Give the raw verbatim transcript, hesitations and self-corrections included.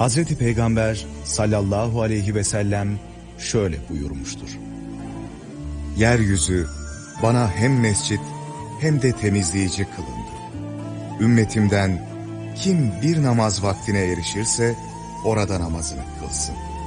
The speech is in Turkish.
Hazreti Peygamber sallallahu aleyhi ve sellem şöyle buyurmuştur. Yeryüzü bana hem mescit hem de temizleyici kılındı. Ümmetimden kim bir namaz vaktine erişirse orada namazını kılsın.